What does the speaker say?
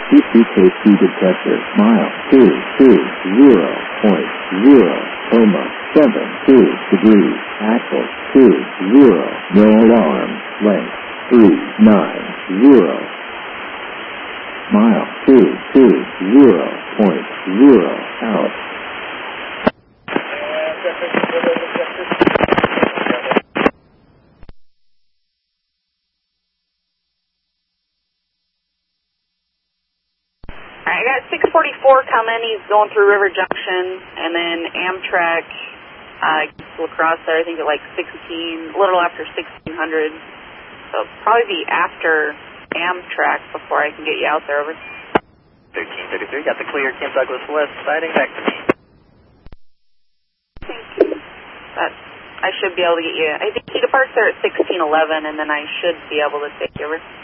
CCKC detector, mile 220.072 degrees, axle 20, no alarm, length 390. Mile 220.0 out. I got 644 coming. He's going through River Junction, and then Amtrak will cross there, I think, at like 16, a little after 1600. So probably be after Amtrak before I can get you out there. Over. 1333, got the clear. Camp Douglas West sighting. Back to me. Thank you. I should be able to get you. I think he departs there at 1611, and then I should be able to take you over.